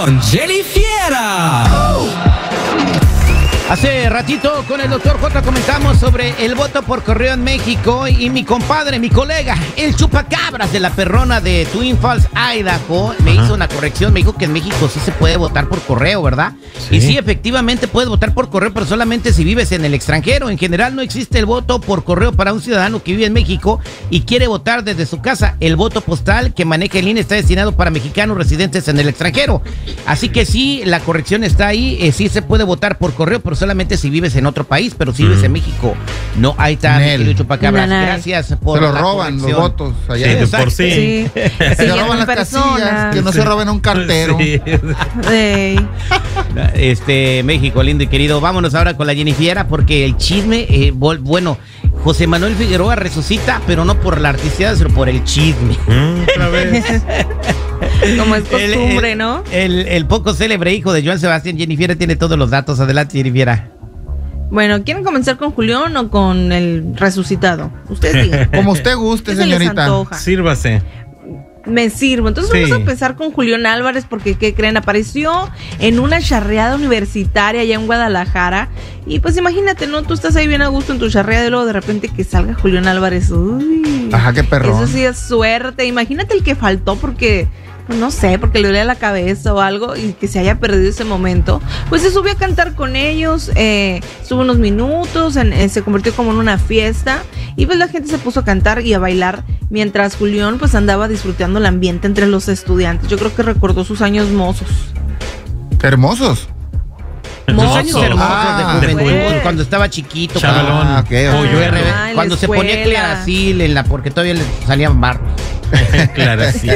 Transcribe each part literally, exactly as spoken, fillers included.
con Jenny Fiera. Oh. Hace ratito con el doctor J comentamos sobre el voto por correo en México y mi compadre, mi colega, el chupacabras de la perrona de Twin Falls, Idaho, me Ajá. hizo una corrección, me dijo que en México sí se puede votar por correo, ¿verdad? Sí. Y sí, efectivamente puedes votar por correo, pero solamente si vives en el extranjero. En general no existe el voto por correo para un ciudadano que vive en México y quiere votar desde su casa. El voto postal que maneja el I N E está destinado para mexicanos residentes en el extranjero. Así que sí, la corrección está ahí, eh, sí se puede votar por correo, pero solamente si vives en otro país, pero si vives mm. en México, no, ahí está, mi querido chupacabras. No, no. Gracias por se lo la roban corrección. Los votos allá. Sí, de por sí. sí. Se sí, roban las personas. Casillas, que no sí. se roben un cartero. Sí. Sí. Este, México, lindo y querido. Vámonos ahora con la Jenny Fiera, porque el chisme, eh, bueno, José Manuel Figueroa resucita, pero no por la artisteada, sino por el chisme. Mm, otra vez. Como es costumbre, el, el, ¿no? El, el poco célebre hijo de Joan Sebastián, Jenny Fiera, tiene todos los datos. Adelante, Jenny Fiera. Bueno, ¿quieren comenzar con Julián o con el resucitado? Ustedes digan. Como usted guste, señorita. Sírvase. Me sirvo. Entonces sí. vamos a empezar con Julián Álvarez, porque ¿qué creen? Apareció en una charreada universitaria allá en Guadalajara. Y pues imagínate, ¿no? Tú estás ahí bien a gusto en tu charreada y luego de repente que salga Julián Álvarez. Uy. Ajá, qué perrón. Eso sí es suerte. Imagínate el que faltó porque... no sé, porque le dolía la cabeza o algo y que se haya perdido ese momento. Pues se subió a cantar con ellos, eh, estuvo unos minutos, en, eh, se convirtió como en una fiesta y pues la gente se puso a cantar y a bailar mientras Julián pues andaba disfrutando el ambiente entre los estudiantes. Yo creo que recordó sus años mozos. ¿Hermosos? Los años hermosos ah, de juventud, pues. cuando estaba chiquito, Chavalón, cuando, okay, okay. okay. Ah, cuando se ponía Claracil en la, porque todavía le salían barros. Claracil.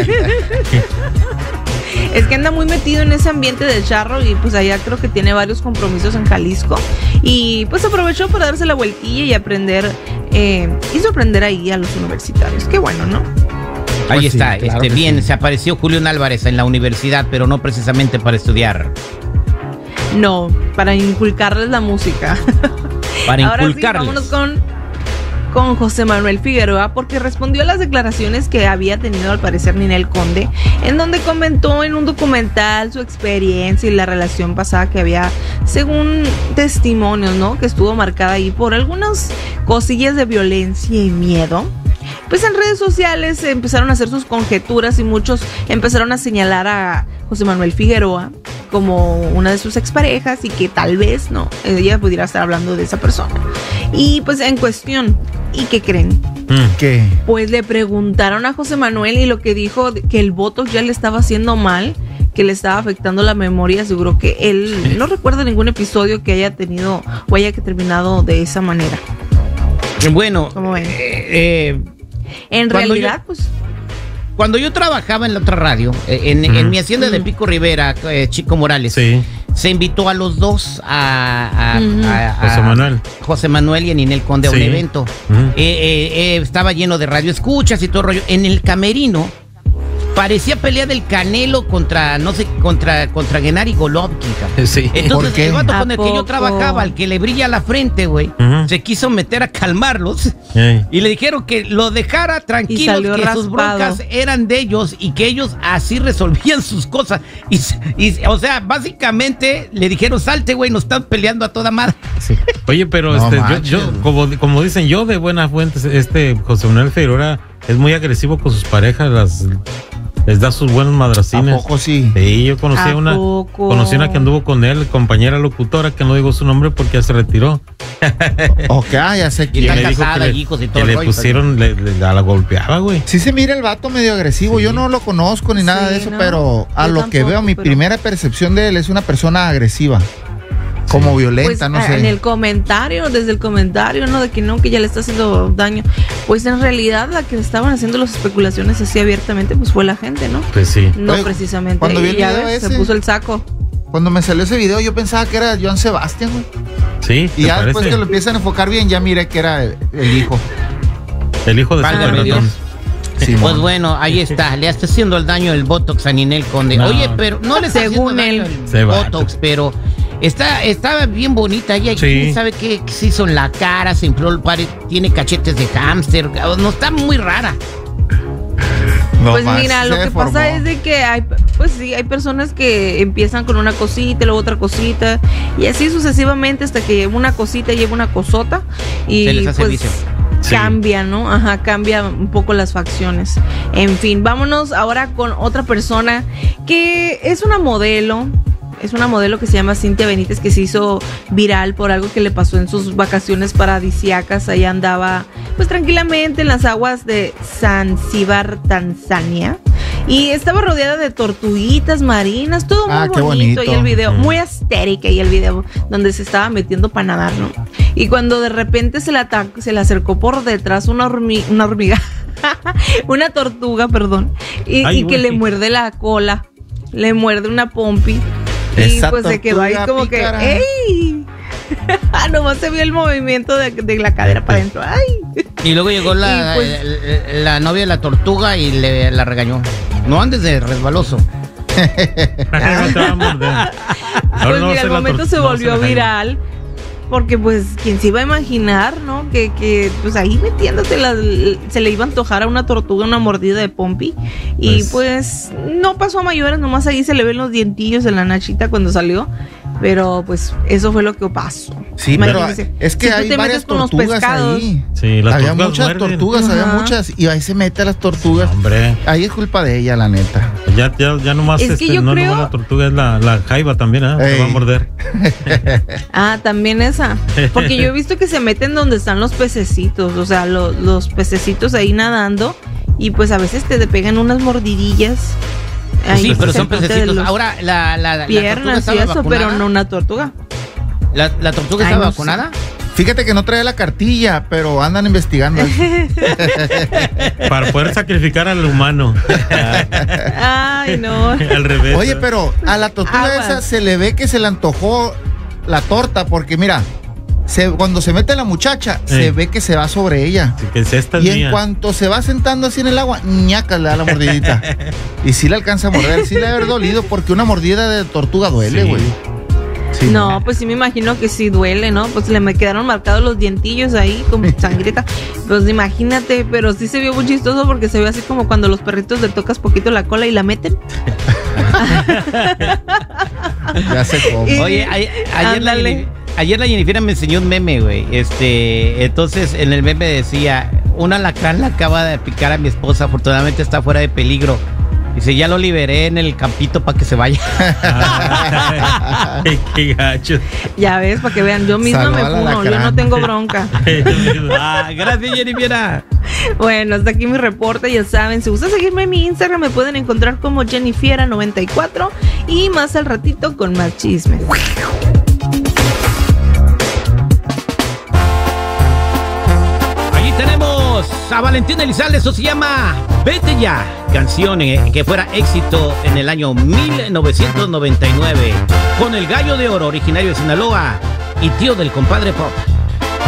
Es que anda muy metido en ese ambiente del charro y pues allá creo que tiene varios compromisos en Jalisco y pues aprovechó para darse la vueltilla y aprender eh, y sorprender ahí a los universitarios. Qué bueno, ¿no? Ahí pues está, sí, claro este, bien, sí. se apareció Julián Álvarez en la universidad, pero no precisamente para estudiar. No, para inculcarles la música. Para Ahora inculcarles. Sí, vámonos con, con José Manuel Figueroa, porque respondió a las declaraciones que había tenido al parecer Ninel Conde, en donde comentó en un documental su experiencia y la relación pasada que había, según testimonios, ¿no? Que estuvo marcada ahí por algunas cosillas de violencia y miedo. Pues en redes sociales se empezaron a hacer sus conjeturas y muchos empezaron a señalar a José Manuel Figueroa como una de sus exparejas y que tal vez no, ella pudiera estar hablando de esa persona. Y pues en cuestión, ¿y qué creen? ¿Qué? Pues le preguntaron a José Manuel y lo que dijo que el botox ya le estaba haciendo mal, que le estaba afectando la memoria. Aseguró que él no recuerda ningún episodio que haya tenido o haya que terminado de esa manera. Bueno, ¿Cómo ven? Eh, eh, en realidad, yo, pues... Cuando yo trabajaba en la otra radio, eh, en, mm. en mi hacienda mm. de Pico Rivera, eh, Chico Morales, sí. se invitó a los dos, a, a, mm. a, a José Manuel. José Manuel y a Ninel Conde sí. a un evento. Mm. Eh, eh, eh, estaba lleno de radioescuchas y todo el rollo. En el camerino parecía pelea del Canelo contra, no sé, contra, contra Gennady Golovkin. Sí. Entonces el vato con el que poco? yo trabajaba, al que le brilla la frente, güey, uh-huh. se quiso meter a calmarlos hey. y le dijeron que lo dejara tranquilos, que raspado. Sus broncas eran de ellos y que ellos así resolvían sus cosas. Y, y o sea, básicamente le dijeron, salte, güey, nos están peleando a toda madre. Sí. Oye, pero no, este, yo, yo como, como dicen, yo de buena fuente, este José Manuel Figueroa es muy agresivo con sus parejas, las... les da sus buenos madracines. ¿A poco sí? Sí, yo conocí a una poco? conocí una que anduvo con él, compañera locutora, que no digo su nombre porque ya se retiró. Ok, ya sé que está me casada, dijo que hijos y le, todo que el le pusieron, le, le, la, la golpeaba, güey. Sí se mira el vato medio agresivo, sí. Yo no lo conozco ni nada sí, de eso, ¿no? Pero a yo lo tampoco, que veo, mi pero... primera percepción de él es una persona agresiva. Como violenta, pues, no sé. En el comentario, desde el comentario, ¿no? De que no, que ya le está haciendo daño. Pues en realidad la que estaban haciendo las especulaciones así abiertamente, pues fue la gente, ¿no? Pues sí. No Oye, precisamente. Cuando vi el video ves, ese, se puso el saco. Cuando me salió ese video, yo pensaba que era Joan Sebastián, güey. Sí. Y ya parece? Después que lo empiezan a enfocar bien, ya miré que era el, el hijo. El hijo de Válgame Dios. Sí, pues bueno, ahí está, le está haciendo el daño el Botox a Ninel Conde. No. Oye, pero no le está según haciendo él el Botox, pero está, está bien bonita ella. Sí. ¿Quién sabe qué se hizo en la cara? Se infló el pare, tiene cachetes de hámster. No, está muy rara. No pues más, mira, lo que deformó. Pasa es de que hay, pues sí, hay personas que empiezan con una cosita y luego otra cosita y así sucesivamente hasta que una cosita lleva una cosota y se les hace pues vicio. Cambia, sí. ¿no? Ajá, cambia un poco las facciones. En fin, vámonos ahora con otra persona que es una modelo. Es una modelo que se llama Cintia Benítez, que se hizo viral por algo que le pasó en sus vacaciones paradisíacas. Ahí andaba pues tranquilamente en las aguas de Zanzíbar, Tanzania. Y estaba rodeada de tortuguitas marinas, todo muy ah, bonito. bonito. Y el video, muy estético, y el video donde se estaba metiendo para nadar, ¿no? Y cuando de repente se le, se le acercó por detrás una, hormi una hormiga, una tortuga, perdón, y, Ay, y que le muerde la cola, le muerde una pompi. Y Esa pues se quedó ahí como pícara. que, ¡ey! Nomás se vio el movimiento de, de la cadera para adentro. ¡Ay! Y luego llegó la, pues, la, la novia de la tortuga y le la regañó. No andes de resbaloso. Pues mira, el momento se volvió viral. Porque pues, ¿quién se iba a imaginar, no? Que, que pues ahí metiéndote la, se le iba a antojar a una tortuga una mordida de pompi. Y pues, pues no pasó a mayores, nomás ahí se le ven los dientillos en la nachita cuando salió. Pero pues eso fue lo que pasó. Sí, Imagínense, pero es que si hay varias tortugas ahí. Sí, las había muchas muerden. tortugas, Ajá. había muchas. Y ahí se mete a las tortugas. Sí, hombre. Ahí es culpa de ella, la neta. Ya, ya, ya nomás es este, que yo no, creo... no la tortuga, es la, la jaiba también, ¿eh? Te va a morder. Ah, también esa. Porque yo he visto que se meten donde están los pececitos. O sea, lo, los pececitos ahí nadando. Y pues a veces te pegan unas mordidillas. Ahí sí, pero son pececitos. Ahora, la, la, piernas la y eso, pero no una tortuga. ¿La, la tortuga Ay, estaba no vacunada? Sé. Fíjate que no trae la cartilla, pero andan investigando. Para poder sacrificar al humano. Ay, no. Al revés. Oye, pero a la tortuga Aguas. esa se le ve que se le antojó la torta, porque mira, se, cuando se mete la muchacha, eh. se ve que se va sobre ella. Sí, que esta y es en mía. cuanto se va sentando así en el agua, ñaca, le da la mordidita. Y sí le alcanza a morder, sí le ha de haber dolido, porque una mordida de tortuga duele, güey. Sí. Sí. No, pues sí me imagino que sí duele, ¿no? Pues le me quedaron marcados los dientillos ahí con sangrita. Pues imagínate, pero sí se vio muy chistoso porque se ve así como cuando los perritos le tocas poquito la cola y la meten. Ya sé cómo. Y, Oye, a, ayer, la, ayer la Jennifer me enseñó un meme, güey. Este, entonces en el meme decía, un alacrán la acaba de picar a mi esposa, afortunadamente está fuera de peligro. Dice, ya lo liberé en el campito para que se vaya. Qué gacho. Ya ves, para que vean, yo misma Salud me funo, yo no tengo bronca. Ah, gracias, Jennifer. Bueno, hasta aquí mi reporte, ya saben, si gusta seguirme en mi Instagram me pueden encontrar como Jennifer noventa y cuatro y más al ratito con más chismes. Allí tenemos a Valentín Elizalde, eso se llama Vete Ya, canción eh, que fuera éxito en el año mil novecientos noventa y nueve con el Gallo de Oro, originario de Sinaloa y tío del compadre Pop.